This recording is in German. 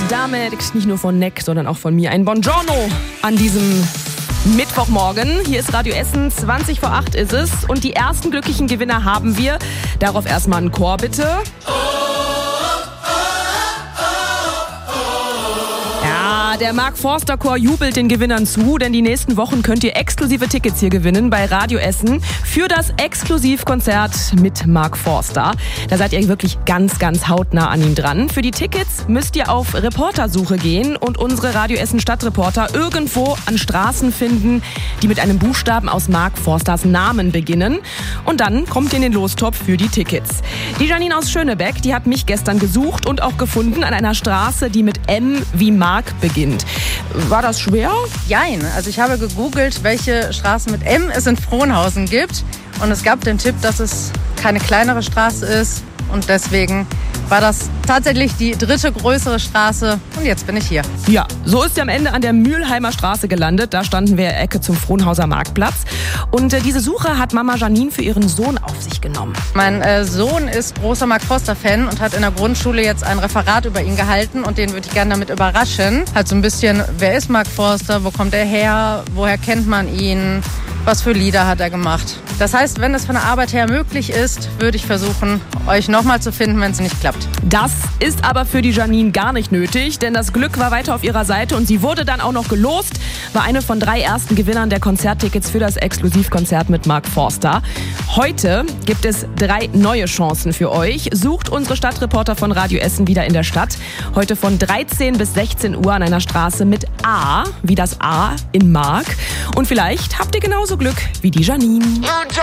damit nicht nur von Neck, sondern auch von mir ein Buongiorno an diesem Mittwochmorgen. Hier ist Radio Essen, 20 vor 8 ist es. Und die ersten glücklichen Gewinner haben wir. Darauf erstmal einen Chor, bitte. Der Mark-Forster-Chor jubelt den Gewinnern zu, denn die nächsten Wochen könnt ihr exklusive Tickets hier gewinnen bei Radio Essen für das Exklusivkonzert mit Mark Forster. Da seid ihr wirklich ganz, ganz hautnah an ihm dran. Für die Tickets müsst ihr auf Reportersuche gehen und unsere Radio Essen Stadtreporter irgendwo an Straßen finden, die mit einem Buchstaben aus Mark Forsters Namen beginnen. Und dann kommt ihr in den Lostopf für die Tickets. Die Janine aus Schönebeck, die hat mich gestern gesucht und auch gefunden an einer Straße, die mit M wie Mark beginnt. War das schwer? Jein. Also ich habe gegoogelt, welche Straßen mit M es in Frohnhausen gibt. Und es gab den Tipp, dass es keine kleinere Straße ist. Und deswegen war das tatsächlich die dritte größere Straße. Und jetzt bin ich hier. Ja, so ist sie am Ende an der Mühlheimer Straße gelandet. Da standen wir Ecke zum Frohnhauser Marktplatz. Und diese Suche hat Mama Janine für ihren Sohn auf sich genommen. Mein Sohn ist großer Mark Forster-Fan und hat in der Grundschule jetzt ein Referat über ihn gehalten. Und den würde ich gerne damit überraschen. Halt so ein bisschen, wer ist Mark Forster, wo kommt er her, woher kennt man ihn, was für Lieder hat er gemacht. Das heißt, wenn es von der Arbeit her möglich ist, würde ich versuchen, euch nochmal zu finden, wenn es nicht klappt. Das ist aber für die Janine gar nicht nötig, denn das Glück war weiter auf ihrer Seite und sie wurde dann auch noch gelost, war eine von 3 ersten Gewinnern der Konzerttickets für das Exklusivkonzert mit Mark Forster. Heute gibt es 3 neue Chancen für euch. Sucht unsere Stadtreporter von Radio Essen wieder in der Stadt. Heute von 13 bis 16 Uhr an einer Straße mit A, wie das A in Mark. Und vielleicht habt ihr genauso Glück wie die Janine.